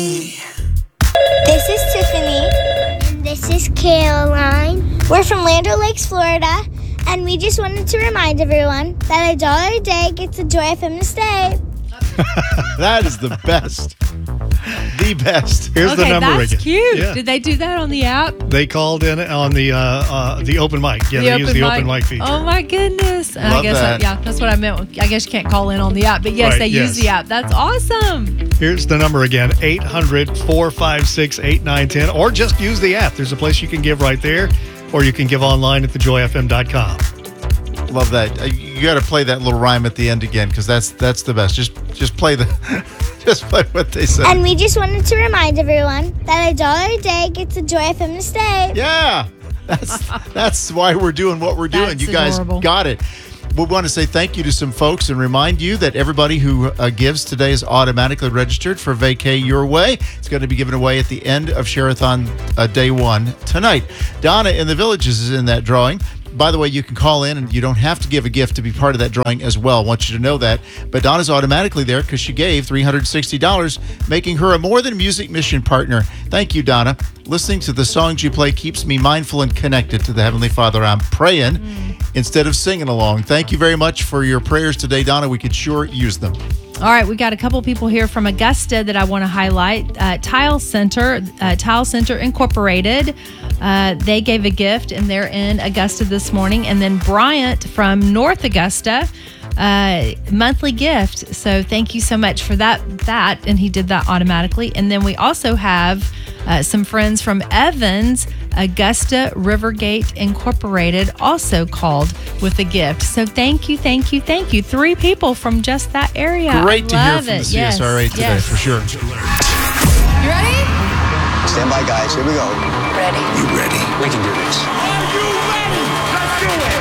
This is Tiffany. And this is Caroline. We're from Land O'Lakes, Florida, and we just wanted to remind everyone that $1 a day gets a Joy FM to stay. That is the best. The best. Here's the number that's again. Cute. Yeah. Did they do that on the app? They called in on the open mic. Yeah, they use the open mic feature. Oh my goodness! And I Love guess that. that's what I meant. I guess you can't call in on the app, but yes, Right, they use the app. That's awesome. Here's the number again, 800-456-8910, or just use the app. There's a place you can give right there, or you can give online at thejoyfm.com. Love that. You got to play that little rhyme at the end again because that's the best. Just play just play what they said. And we just wanted to remind everyone that $1 a day gets a Joy FM to stay. Yeah, that's why we're doing what we're doing. That's You guys adorable. got it. We want to say thank you to some folks and remind you that everybody who gives today is automatically registered for Vacay Your Way. It's going to be given away at the end of Share-a-thon Day 1 tonight. Donna in the Villages is in that drawing. By the way, you can call in and you don't have to give a gift to be part of that drawing as well. I want you to know that. But Donna's automatically there because she gave $360, making her a More Than Music Mission partner. Thank you, Donna. Listening to the songs you play keeps me mindful and connected to the Heavenly Father. I'm praying instead of singing along. Thank you very much for your prayers today, Donna. We could sure use them. All right, we got a couple people here from Augusta that I want to highlight. Tile Center Incorporated. They gave a gift, and they're in Augusta this morning. And then Bryant from North Augusta, monthly gift. So thank you so much for that. And he did that automatically. And then we also have some friends from Evans, Augusta Rivergate Incorporated, also called with a gift. So thank you. 3 people from just that area. Great to hear Love from the it. CSRA today, for sure. You ready? Stand by, guys. Here we go. Ready. You ready? We can do this. Are you ready? Let's do it.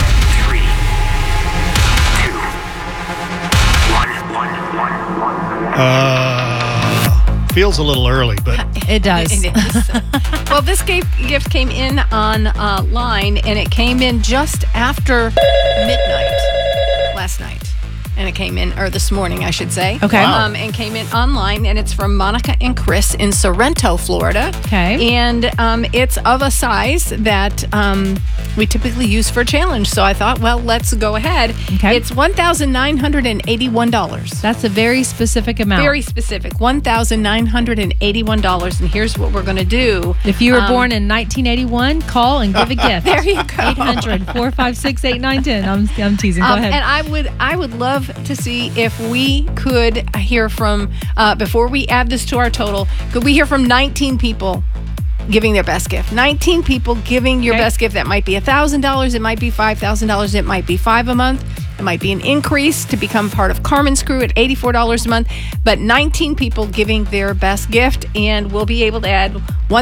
3, 2, 1. Feels a little early, but It does. It is. Well, this gift came in online, and it came in just after midnight last night. And it came in, or this morning, I should say. Okay. Wow. And came in online, and it's from Monica and Chris in Sorrento, Florida. Okay. And it's of a size that we typically use for a challenge. So I thought, well, let's go ahead. Okay. It's $1,981. That's a very specific amount. Very specific, $1,981. And here's what we're going to do. If you were born in 1981, call and give a gift. There you go. 800-456-8910. I'm teasing. Go ahead. And I would love to see if we could hear from, before we add this to our total, could we hear from 19 people giving their best gift? 19 people giving your best gift. That might be $1,000. It might be $5,000. It might be $5 a month. It might be an increase to become part of Carmen's crew at $84 a month. But 19 people giving their best gift, and we'll be able to add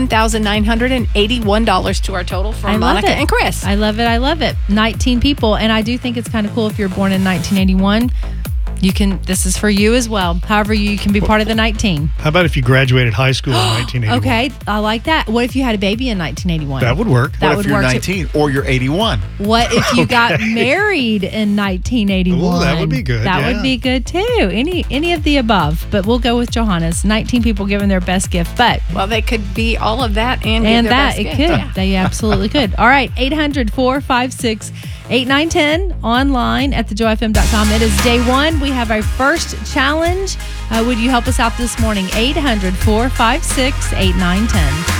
$1,981 to our total from Monica and Chris. I love it. 19 people. And I do think it's kind of cool if you're born in 1981. This is for you as well. However, you can be part of the 19. how about if you graduated high school in 1981? Okay, I like that. What if you had a baby in 1981? That would work. That What would if you're work 19 or you're 81? What if you got married in 1981? Ooh, that would be good, That yeah. would be good too. Any of the above. But we'll go with Johanna's. 19 people giving their best gift. But Well, they could be all of that and give their that best it gift. could. Yeah. They absolutely could. All right, 800-456-8910 online at thejoyfm.com. It is day 1. We have our first challenge. Would you help us out this morning? 800-456-8910.